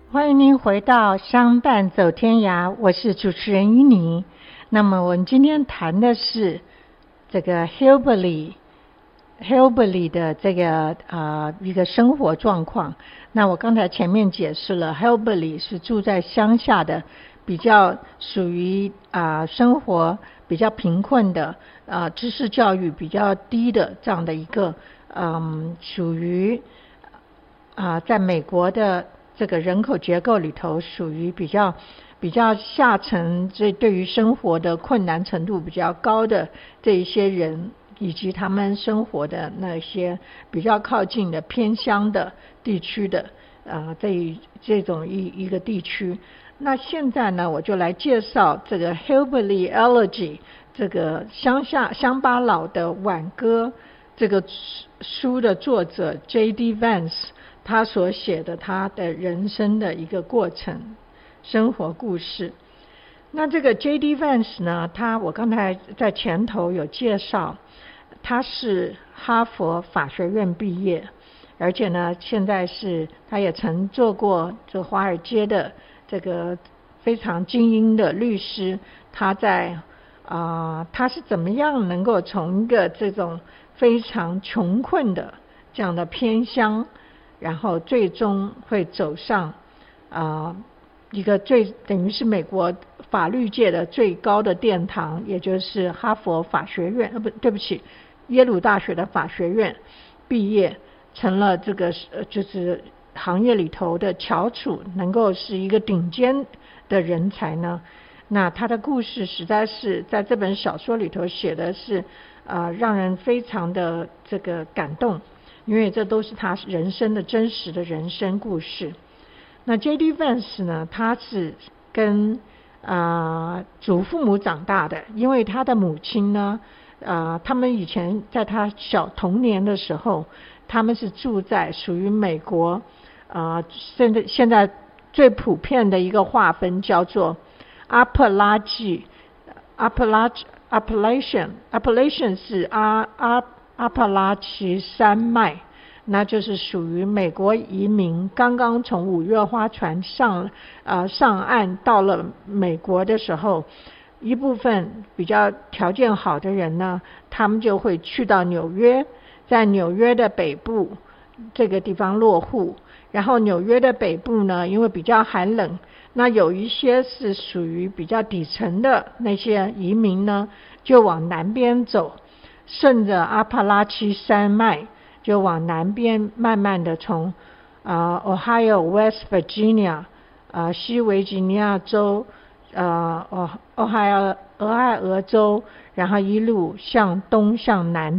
欢迎您回到相伴走天涯，我是主持人依妮。那么我们今天谈的是这个 Hillbilly 的这个一个生活状况。那我刚才前面解释了 Hillbilly 是住在乡下的，比较属于生活比较贫困的，知识教育比较低的这样的一个属于在美国的这个人口结构里头属于比较下层，这对于生活的困难程度比较高的这一些人，以及他们生活的那些比较靠近的偏乡的地区的这种一个地区。那现在呢，我就来介绍这个 Hillbilly Elegy 这个乡巴佬的挽歌这个书的作者 J.D. Vance 他所写的他的人生的一个过程生活故事。那这个 J.D. Vance 呢，我刚才在前头有介绍，他是哈佛法学院毕业，而且呢现在他也曾做过这华尔街的这个非常精英的律师。他是怎么样能够从一个这种非常穷困的这样的偏乡，然后最终会走上一个等于是美国法律界的最高的殿堂，也就是哈佛法学院耶鲁大学的法学院毕业，成了这个就是行业里头的翘楚，能够是一个顶尖的人才呢。那他的故事实在是在这本小说里头写的是让人非常的这个感动，因为这都是他人生的真实的人生故事。那 J.D. Vance 呢，他是跟祖父母长大的，因为他的母亲呢他们以前在他童年的时候，他们是住在属于美国现在最普遍的一个划分叫做Appalachian 是阿帕拉契山脉，那就是属于美国移民刚刚从五月花船上岸到了美国的时候，一部分比较条件好的人呢，他们就会去到纽约，在纽约的北部这个地方落户。然后纽约的北部呢，因为比较寒冷，那有一些是属于比较底层的那些移民呢，就往南边走，顺着阿帕拉契山脉就往南边慢慢的从Ohio West Virginia 西维吉尼亚州俄亥俄州，然后一路向东向南